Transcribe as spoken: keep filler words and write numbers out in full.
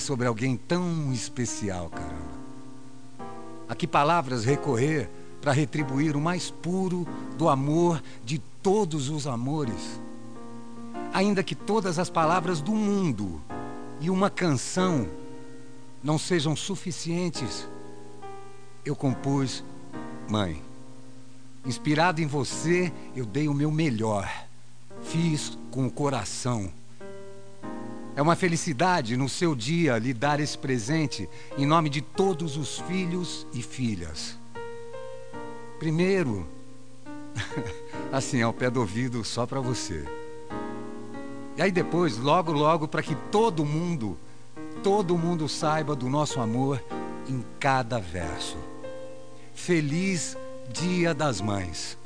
sobre alguém tão especial, caramba. A que palavras recorrer para retribuir o mais puro do amor de todos os amores? Ainda que todas as palavras do mundo e uma canção não sejam suficientes, eu compus Mãe. Inspirado em você, eu dei o meu melhor. Fiz com o coração. É uma felicidade no seu dia lhe dar esse presente em nome de todos os filhos e filhas. Primeiro, assim, ao pé do ouvido, só para você. E aí depois, logo, logo, para que todo mundo, todo mundo saiba do nosso amor em cada verso. Feliz Dia das Mães.